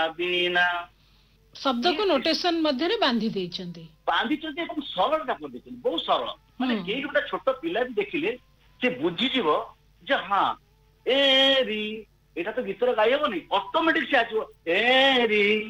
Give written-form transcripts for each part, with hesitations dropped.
बिना शब्द को नोटेशन मध्य रे बांधी देइछन्ती सरलता कर बहुत सरल माने कई गोटे छोट पिला भी देखिले से बुझीजीव जे हाँ ए री एटा तो गीतर गाई हेबनी ऑटोमेटिक से आछो ए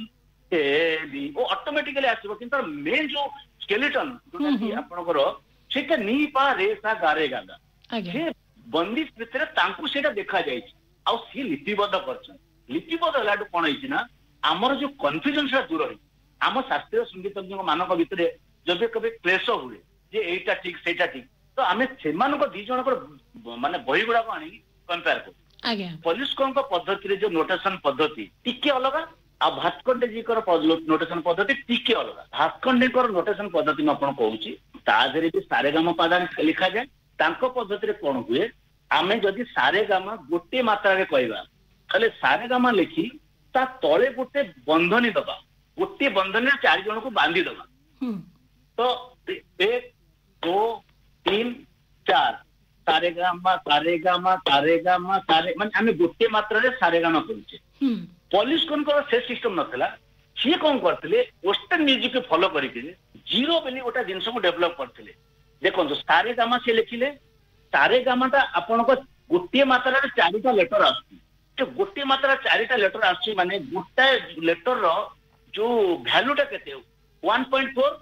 री वो ऑटोमेटिकली आछो किंतु मेन जो स्केलेटन जोटा कि आपनकर सेटा नी पा रे सा गा रे गा से बंदिश भितर तांकु सेटा देखा जायछि आ सी लिपिबद्ध करछन लिपिबद्ध हलाटू कोन होइछि ना आमर जो कन्फ्यूजन से दूर है आम शास्त्रीय संगीतज्ञ मानक भितर जब कभी क्लेश हुए जे एटा ठीक सेटा ठीक तो आम से दी जन माने बही गुड़ाक आनी कंपेयर कर पॉलिस्कर पद्धति जो नोटेशन पद्धति टिके अलग आ भास्करडे जी नोटेशन पद्धति टिके अलग भास्करडे नोटेशन पद्धति में आपन कहूची तादरे भी सारेगामा पादा लिखा जाए तांको पद्धति रे कोन हुए आमे जदी सारेगामा गोटे मात्रा रे कहबा खाली सारेगामा लिखी ता तले गोटे बंधनी दबा गोटे बंधनी चार जन को बांधी दबा तो 1 2 3 4 सारेगामा सारेगामा सारेगामा सारे माने आमे गोटे मात्रा रे सारेगामा करूचे पुलिस कोन को से सिस्टम नथला सी कोन करथिले वेस्टर्न म्यूजिक के फॉलो करिके जीरो बेली गोटा जिंस को डेवलप करथिले देखो जो सारेगामा से लिखिले सारेगामाटा आपन को गोटे मात्रा रे चारिटा लेटर आछी तो गोटे मात्रा चारिटा लेटर आछी माने गोटा लेटर रो जो वैल्यूटा केते 1.4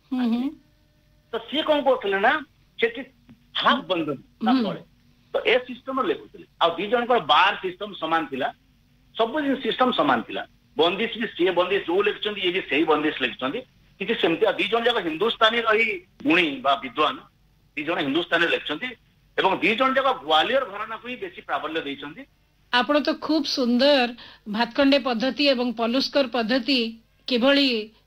तो सी कोन करथिले ना सेठी हाफ बंधन ना पड़े तो ए सिस्टम लेखुथिले आ दी जन को बार सिस्टम समान थिला सब सिस्टम समान थिला बंदिश भी सी बंदिश जो लिखछंती ये भी सही बंदिश लिखछंती किछि सेमति दी जन जाक हिंदुस्तानी रही गुणी बा विद्वान दी जन हिंदुस्तानी लिखछंती एवं दी जन जाक ग्वालियर घराना को ही बेसी प्राबल्य दैछंती आपण तो खूब सुंदर भातखंडे पद्धति एवं पलुस्कर पद्धति किभली